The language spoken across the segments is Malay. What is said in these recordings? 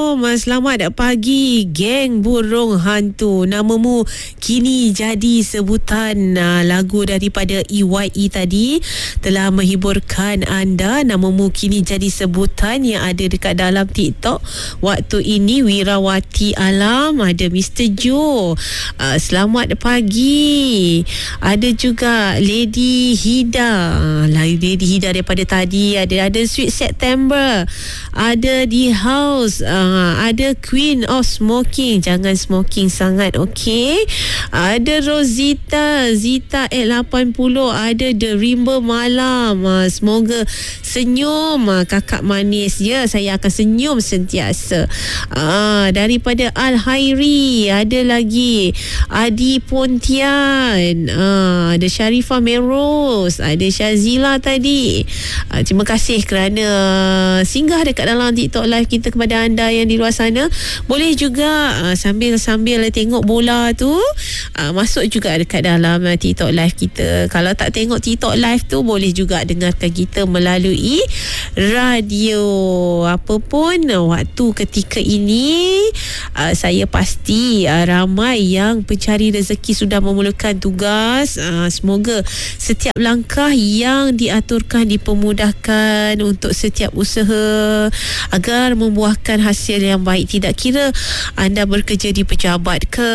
Selamat pagi geng burung hantu. Namamu kini jadi sebutan. Lagu daripada EYE tadi telah menghiburkan anda. Namamu kini jadi sebutan yang ada dekat dalam TikTok. Waktu ini Wirawati Alam, ada Mr. Joe. Selamat pagi. Ada juga Lady Hida. Lady Hida daripada tadi. Ada Sweet September. Ada di house. Ada Queen of Smoking. Jangan smoking sangat, okey. Ada Rosita Zita at80. Ada The Rimba Malam. Semoga senyum kakak manis. Ya, saya akan senyum sentiasa. Daripada Al-Hairi. Ada lagi Adi Pontian. Ada Sharifah Meros. Ada Syazila tadi. Terima kasih kerana singgah dekat dalam TikTok live kita. Kepada anda yang di luar sana, boleh juga sambil tengok bola tu, masuk juga dekat dalam TikTok live kita. Kalau tak tengok TikTok live tu, boleh juga dengarkan kita melalui radio. Apapun waktu ketika ini, saya pasti ramai yang pencari rezeki sudah memulakan tugas. Semoga setiap langkah yang diaturkan dipermudahkan untuk setiap usaha agar membuahkan hasil yang baik. Tidak kira anda bekerja di pejabat ke,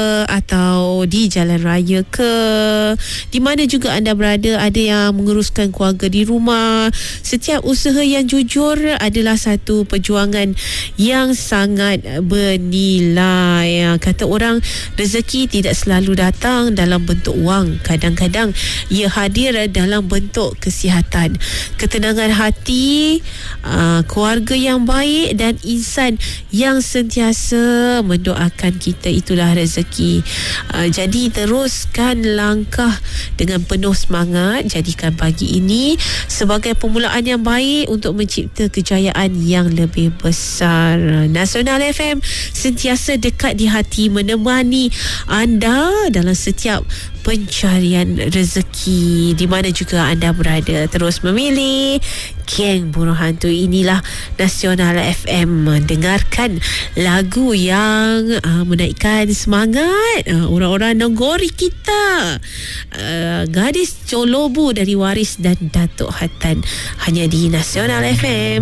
atau di jalan raya ke, di mana juga anda berada, ada yang menguruskan keluarga di rumah. Setiap usaha yang jujur adalah satu perjuangan yang sangat bernilai. Kata orang, rezeki tidak selalu datang dalam bentuk wang. Kadang-kadang ia hadir dalam bentuk kesihatan, ketenangan hati, keluarga yang baik dan insan yang sentiasa mendoakan kita. Itulah rezeki. Jadi teruskan langkah dengan penuh semangat. Jadikan pagi ini sebagai permulaan yang baik untuk mencipta kejayaan yang lebih besar. Nasional FM sentiasa dekat di hati, menemani anda dalam setiap pencarian rezeki di mana juga anda berada. Terus memilih geng burung hantu. Inilah Nasional FM. Dengarkan lagu yang menaikkan semangat orang-orang Nogori kita. Gadis Colobu dari Waris dan Datuk Hatan, hanya di Nasional FM.